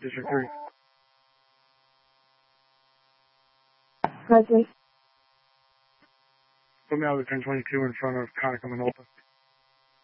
District 3. Roger. Put me out of the 1022 in front of Conica Minolta.